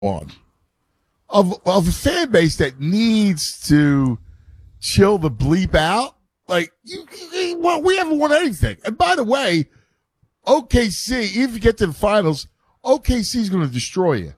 on of a fan base that needs to chill the bleep out. Like, well, we haven't won anything. And by the way, OKC, if you get to the finals, OKC is going to destroy you.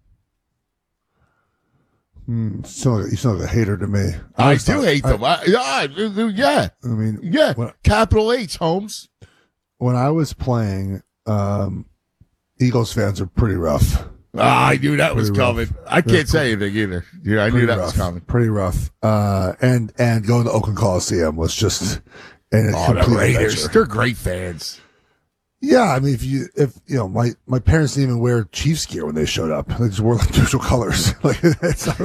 You sound like a hater to me. I do hate them. Yeah. I mean, yeah. Capital H, Holmes. When I was playing, Eagles fans are pretty rough. I knew that was coming. I can't say anything either. Yeah, I knew that was coming. Pretty rough. And going to Oakland Coliseum was just the Raiders. They're great fans. Yeah, I mean, if my parents didn't even wear Chiefs gear when they showed up. They just wore like neutral colors. Like, it's not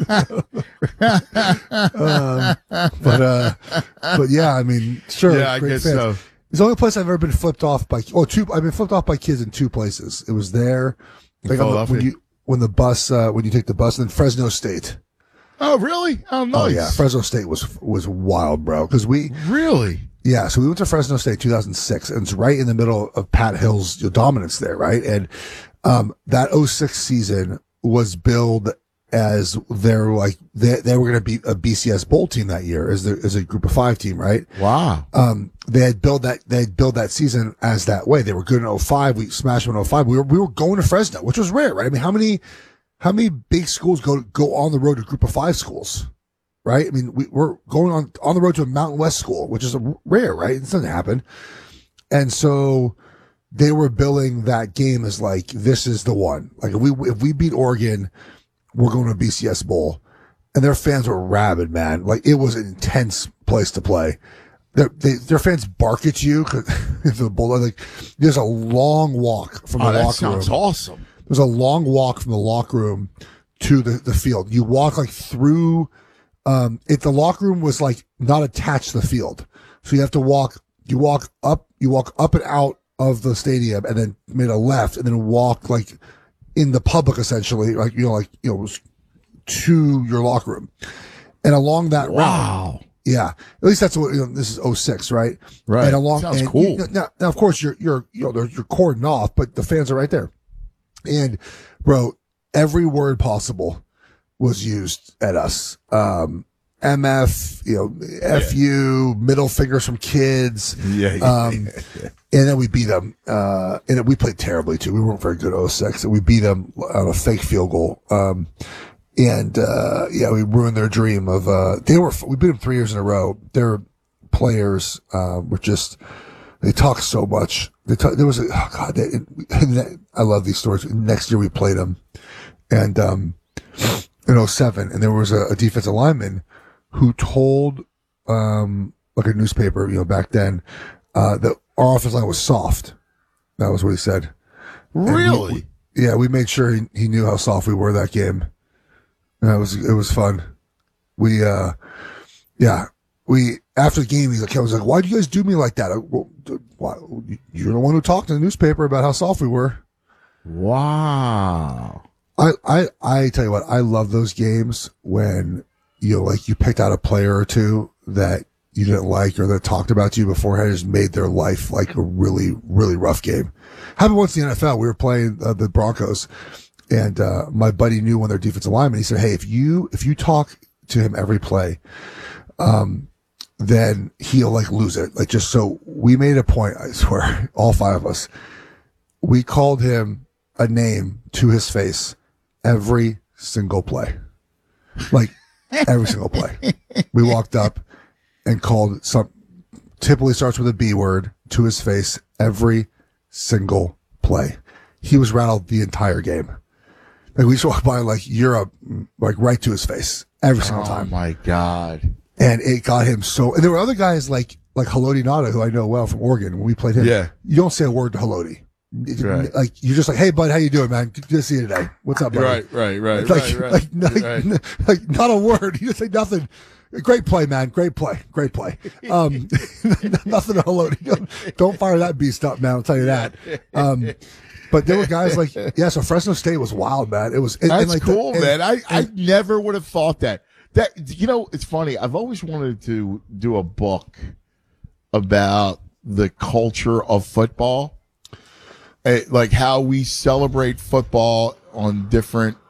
but yeah, I mean, sure. Yeah, I guess fans. so. It's the only place I've ever been flipped off by. I've been flipped off by kids in two places. It was there, like when you take the bus, and then Fresno State. Oh, really? Oh, nice. Oh, yeah. Fresno State was wild, bro. Because really. Yeah, so we went to Fresno State 2006, and it's right in the middle of Pat Hill's dominance there, right? And that 06 season was billed as they were going to be a BCS bowl team that year as a group of 5 team, right? Wow. They had built that season as that way. They were good in 05. We smashed them in 05. We were going to Fresno, which was rare, right? I mean, how many big schools go on the road to group of 5 schools? Right? I mean, we're going on the road to a Mountain West school, which is rare, right? It doesn't happen. And so they were billing that game as like, this is the one. Like, if we beat Oregon, we're going to a BCS bowl. And their fans were rabid, man. Like, it was an intense place to play. Their fans bark at you because the bowl. Like, there's a long walk from the locker room. That sounds awesome. There's a long walk from the locker room to the field. You walk like through. If the locker room was like not attached to the field, so you have to walk up and out of the stadium, and then made a left, and then walk like in the public, essentially, to your locker room, and along that route. Yeah, at least that's what this is 06, right? Right. And sounds cool. Now, of course, you're cordoned off, but the fans are right there, and bro, every word possible was used at us. MF, FU, middle fingers from kids. And then we beat them. And we played terribly too. We weren't very good 06. And we beat them on a fake field goal. We ruined their dream of, we beat them 3 years in a row. Their players, were just, they talk so much. I love these stories. Next year we played them. And, in 07, and there was a defensive lineman who told, like a newspaper, back then, that our offensive line was soft. That was what he said. Really? We made sure he knew how soft we were that game. And it was fun. After the game, I was like, why do you guys do me like that? You're the one who talked in the newspaper about how soft we were. Wow. I tell you what, I love those games when, you picked out a player or two that you didn't like or that talked about you beforehand, just made their life like a really, really rough game. Happened once in the NFL. We were playing the Broncos, and my buddy knew one of their defensive linemen. He said, hey, if you talk to him every play, then he'll like lose it. Like, just so we made a point, I swear, all 5 of us, we called him a name to his face every single play. Like, every single play. We walked up and called typically starts with a B word, to his face every single play. He was rattled the entire game. Like, we just walked by like Europe, like right to his face every single time. Oh my God. And it got him so, and there were other guys like Haloti Ngata, who I know well from Oregon. When we played him, you don't say a word to Haloti. Right. Like, you're just like, hey bud, how you doing, man? Good to see you today. What's up, buddy? Right. Like not a word. You just say nothing. Great play, man. Great play. Nothing to Haloti. Don't fire that beast up, man. I'll tell you that. But there were guys like, so Fresno State was wild, man. It was, that's cool, man. I never would have thought that. It's funny. I've always wanted to do a book about the culture of football. Like how we celebrate football on different